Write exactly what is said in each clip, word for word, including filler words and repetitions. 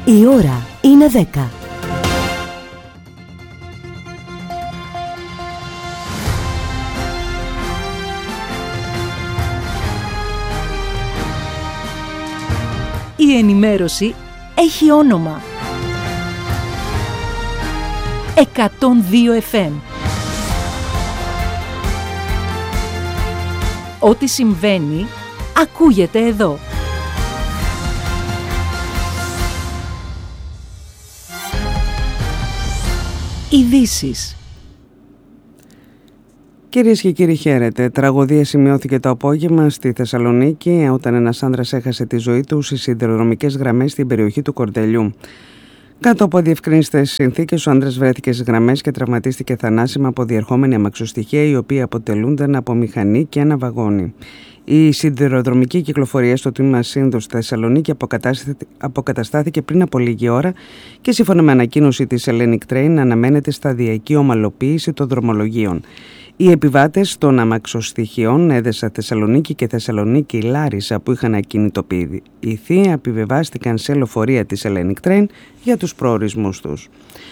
Η ώρα είναι δέκα. Η ενημέρωση έχει όνομα. εκατόν δύο εφ εμ. Ό,τι συμβαίνει, ακούγεται εδώ. Ειδήσεις. Κυρίες και κύριοι, χαίρετε. Τραγωδία σημειώθηκε το απόγευμα στη Θεσσαλονίκη όταν ένας άνδρας έχασε τη ζωή του στις σιδηροδρομικές γραμμές στην περιοχή του Κορδελιού. Κάτω από αδιευκρίνιστες συνθήκες, ο άνδρας βρέθηκε στις γραμμές και τραυματίστηκε θανάσιμα από διερχόμενη αμαξοστοιχεία, οι οποίοι αποτελούνταν από μηχανή και ένα βαγόνι. Η σιδηροδρομική κυκλοφορία στο τμήμα Σύνδος στη Θεσσαλονίκη αποκαταστάθηκε πριν από λίγη ώρα και σύμφωνα με ανακοίνωση της Hellenic Train αναμένεται σταδιακή ομαλοποίηση των δρομολογίων. Οι επιβάτες των αμαξοστοιχειών Έδεσα Θεσσαλονίκη και Θεσσαλονίκη Λάρισα που είχαν ακινητοποιηθεί επιβεβάστηκαν σε λεωφορεία της Hellenic Train για τους προορισμούς τους.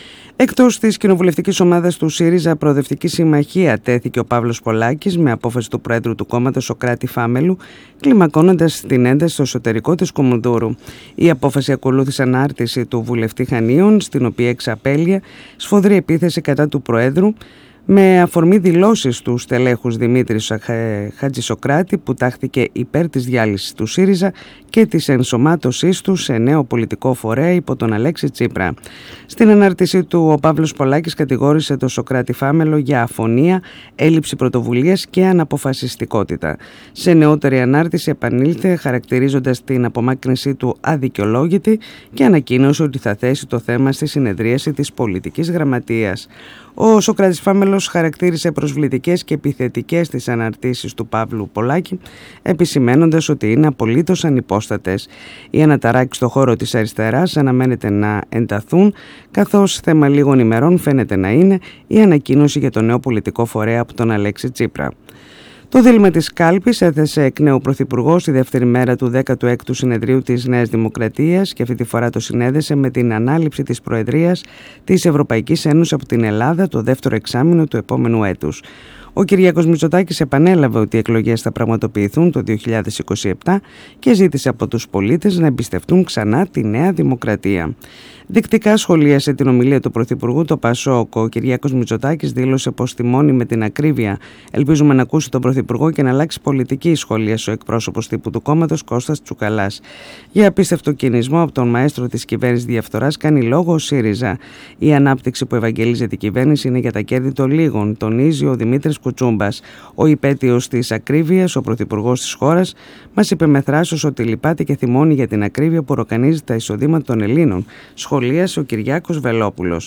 Εκτός της κοινοβουλευτικής ομάδας του ΣΥΡΙΖΑ, Προοδευτική Συμμαχία τέθηκε ο Παύλος Πολάκης με απόφαση του Προέδρου του κόμματος Σωκράτη Φάμελου, κλιμακώνοντας την ένταση στο εσωτερικό της Κομουνδούρου. Η απόφαση ακολούθησε ανάρτηση του βουλευτή Χανίων, στην οποία εξαπέλυε σφοδρή επίθεση κατά του Προέδρου, με αφορμή δηλώσεις του στελέχους Δημήτρη Χατζησοκράτη που τάχθηκε υπέρ της διάλυσης του ΣΥΡΙΖΑ και της ενσωμάτωσής του σε νέο πολιτικό φορέα υπό τον Αλέξη Τσίπρα. Στην ανάρτησή του, ο Παύλος Πολάκης κατηγόρησε τον Σωκράτη Φάμελο για αφωνία, έλλειψη πρωτοβουλίας και αναποφασιστικότητα. Σε νεότερη ανάρτηση επανήλθε χαρακτηρίζοντας την απομάκρυνσή του αδικαιολόγητη και ανακοίνωσε ότι θα θέσει το θέμα στη συνεδρίαση της πολιτικής γραμματείας. Ο Σωκράτης Φάμελος χαρακτήρισε προσβλητικές και επιθετικές τις αναρτήσεις του Παύλου Πολάκη, επισημαίνοντας ότι είναι απολύτως ανυπόστατες. Οι αναταράξεις στο χώρο της αριστεράς αναμένεται να ενταθούν, καθώς θέμα λίγων ημερών φαίνεται να είναι η ανακοίνωση για το νέο πολιτικό φορέα από τον Αλέξη Τσίπρα. Το δίλημμα της κάλπης έθεσε εκ νέου πρωθυπουργός τη δεύτερη μέρα του δέκατου έκτου συνεδρίου της Νέας Δημοκρατίας και αυτή τη φορά το συνέδεσε με την ανάληψη της Προεδρίας της Ευρωπαϊκής Ένωσης από την Ελλάδα το δεύτερο εξάμηνο του επόμενου έτους. Ο Κυριάκος Μητσοτάκης επανέλαβε ότι οι εκλογές θα πραγματοποιηθούν το δύο χιλιάδες είκοσι επτά και ζήτησε από τους πολίτες να εμπιστευτούν ξανά τη Νέα Δημοκρατία. Δεικτικά σχολίασε την ομιλία του Πρωθυπουργού το Πασόκ. Ο Κυριάκος Μητσοτάκης δήλωσε πως τιμώνει με την ακρίβεια. Ελπίζουμε να ακούσει τον Πρωθυπουργό και να αλλάξει πολιτική, σχολίασε ο εκπρόσωπος τύπου του κόμματος Κώστας Τσουκαλάς. Για απίστευτο κινησμό από τον μαέστρο της κυβέρνησης διαφθοράς κάνει λόγο ο ΣΥΡΙΖΑ. Η ανάπτυξη που ευαγγελίζεται η κυβέρνηση είναι για τα κέρδη των λίγων, τονίζει ο Δημήτρης Κουτσούμπας. Ο υπέτειος της ακρίβειας, ο Πρωθυπουργός της χώρας, μας είπε με θράσος ότι λυπάται και θυμώνει για την ακρίβεια που ροκανίζει τα εισοδήματα των Ελλήνων, σχολίασε ο Κυριάκος Βελόπουλος.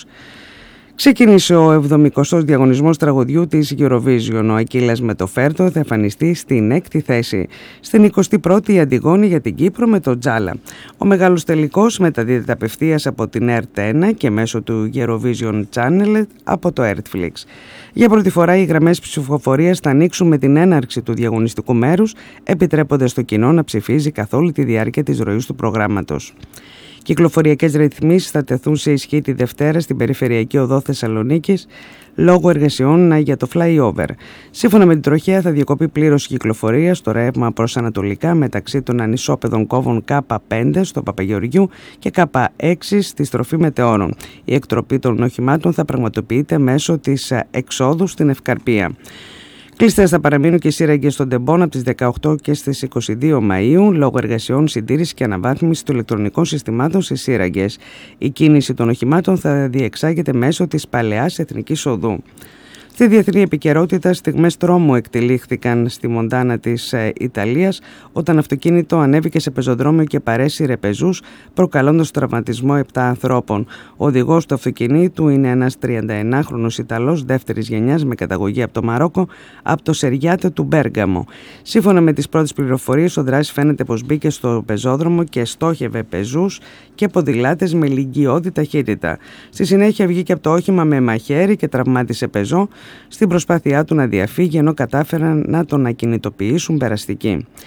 Ξεκίνησε ο εβδομηκοστός διαγωνισμός τραγουδιού της Eurovision. Ο Ακύλας με το Φέρτο θα εμφανιστεί στην έκτη θέση. Στην εικοστή πρώτη η Αντιγόνη για την Κύπρο με το Τζάλα. Ο μεγάλος τελικός μεταδίδεται απευθείας από την Ερ τι ένα και μέσω του Eurovision Channel από το Ertflix. Για πρώτη φορά οι γραμμές ψηφοφορίας θα ανοίξουν με την έναρξη του διαγωνιστικού μέρους, επιτρέποντας στο κοινό να ψηφίζει καθ' όλη τη διάρκεια της ροής του προγράμματος. Κυκλοφοριακές ρυθμίσεις θα τεθούν σε ισχύ τη Δευτέρα στην Περιφερειακή Οδό Θεσσαλονίκης λόγω εργασιών για το flyover. Σύμφωνα με την τροχέα θα διακοπεί πλήρως η κυκλοφορία στο ρεύμα προς ανατολικά μεταξύ των ανισόπεδων κόβων Κ πέντε στο Παπαγεωργιού και Κ έξι στη στροφή Μετεώρων. Η εκτροπή των οχημάτων θα πραγματοποιείται μέσω της εξόδου στην Ευκαρπία. Κλειστές θα παραμείνουν και οι σύραγγες στον Τεμπών από τις δεκαοκτώ και στις είκοσι δύο Μαΐου λόγω εργασιών συντήρησης και αναβάθμισης των ηλεκτρονικών συστημάτων στις σύραγγες. Η κίνηση των οχημάτων θα διεξάγεται μέσω της Παλαιάς Εθνικής Οδού. Στη διεθνή επικαιρότητα, στιγμές τρόμου εκτελήχθηκαν στη Μοντάνα της ε, Ιταλίας όταν αυτοκίνητο ανέβηκε σε πεζοδρόμιο και παρέσυρε πεζούς, προκαλώντας τραυματισμό επτά ανθρώπων. Ο οδηγός του αυτοκινήτου είναι ένας τριανταενάχρονος Ιταλός δεύτερης γενιάς με καταγωγή από το Μαρόκο, από το Σεριάτε του Μπέργαμο. Σύμφωνα με τις πρώτες πληροφορίες, ο δράσης φαίνεται πως μπήκε στο πεζόδρομο και στόχευε πεζούς και ποδηλάτες με λυγκιώδη ταχύτητα. Στη συνέχεια βγήκε από το όχημα με μαχαίρι και τραυμάτισε πεζό στην προσπάθειά του να διαφύγει, ενώ κατάφεραν να τον ακινητοποιήσουν περαστική.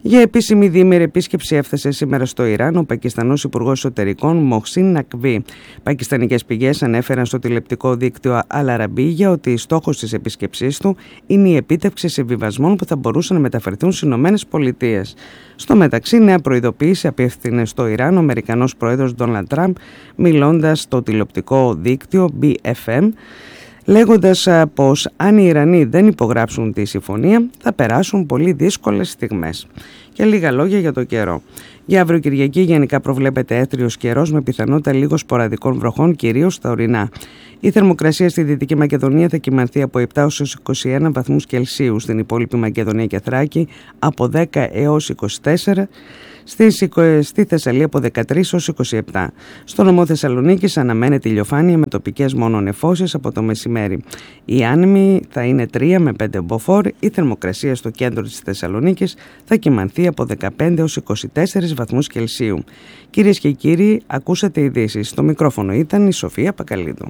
Για επίσημη διήμερη επίσκεψη έφτασε σήμερα στο Ιράν ο Πακιστανός Υπουργός Εσωτερικών Μοχσίν Νακβί. Πακιστανικές πηγές ανέφεραν στο τηλεοπτικό δίκτυο Al Arabiya ότι στόχος της επίσκεψής του είναι η επίτευξη συμβιβασμών που θα μπορούσαν να μεταφερθούν στις Ηνωμένες Πολιτείες. Στο μεταξύ, νέα προειδοποίηση απίευθυνε στο Ιράν ο Αμερικανός πρόεδρος Ντόναλντ Τραμπ, μιλώντας στο τηλεοπτικό δίκτυο μπι εφ εμ, λέγοντας πως αν οι Ιρανοί δεν υπογράψουν τη συμφωνία θα περάσουν πολύ δύσκολες στιγμές. Και λίγα λόγια για το καιρό. Για αύριο Κυριακή γενικά προβλέπεται έθριος καιρός με πιθανότητα λίγο σποραδικών βροχών, κυρίως στα ορεινά. Η θερμοκρασία στη Δυτική Μακεδονία θα κυμανθεί από επτά έως είκοσι ένα βαθμούς Κελσίου, στην υπόλοιπη Μακεδονία και Θράκη από δέκα έως είκοσι τέσσερα, στη Θεσσαλία από δεκατρείς έως είκοσι επτά. Στο νομό Θεσσαλονίκης αναμένεται ηλιοφάνεια με τοπικές μόνο νεφώσεις από το μεσημέρι. Η άνεμη θα είναι τρία με πέντε μποφόρ, η θερμοκρασία στο κέντρο της Θεσσαλονίκης θα κυμανθεί από δεκαπέντε έως είκοσι τέσσερα βαθμούς Κελσίου. Κυρίες και κύριοι, ακούσατε ειδήσεις. Στο μικρόφωνο ήταν η Σοφία Πακαλίδου.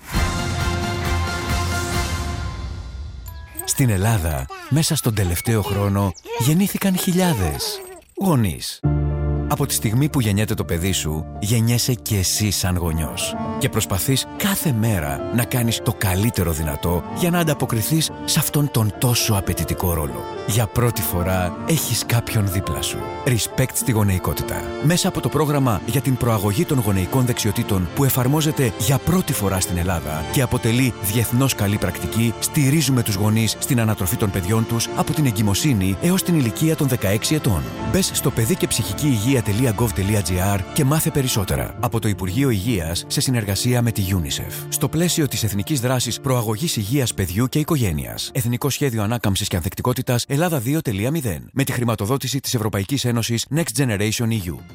Στην Ελλάδα, μέσα στον τελευταίο χρόνο, γεννήθηκαν χιλιάδες γονείς. Από τη στιγμή που γεννιέται το παιδί σου, γεννιέσαι και εσύ σαν γονιός. Και προσπαθείς κάθε μέρα να κάνεις το καλύτερο δυνατό για να ανταποκριθείς σε αυτόν τον τόσο απαιτητικό ρόλο. Για πρώτη φορά έχεις κάποιον δίπλα σου. Respect στη γονεϊκότητα. Μέσα από το πρόγραμμα για την προαγωγή των γονεϊκών δεξιοτήτων που εφαρμόζεται για πρώτη φορά στην Ελλάδα και αποτελεί διεθνώς καλή πρακτική, στηρίζουμε τους γονείς στην ανατροφή των παιδιών τους από την εγκυμοσύνη έως την ηλικία των δεκαέξι ετών. Μπες στο παιδί και ψυχική υγεία τελεία γκοβ τελεία τζι άρ και μάθε περισσότερα. Από το Υπουργείο Υγείας σε συνεργασία με τη UNICEF. Στο πλαίσιο της Εθνικής Δράσης Προαγωγής Υγείας Παιδιού και Οικογένειας. Εθνικό Σχέδιο Ανάκαμψης και Ανθεκτικότητας Ελλάδα δύο τελεία μηδέν. Με τη χρηματοδότηση της Ευρωπαϊκής Ένωσης Next Generation ι γιου.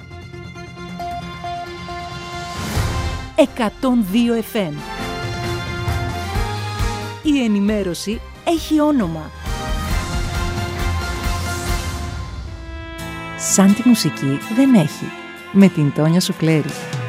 εκατόν δύο εφ εμ. Η ενημέρωση έχει όνομα. Σαν τη μουσική δεν έχει. Με την Τόνια Σουκλέρη.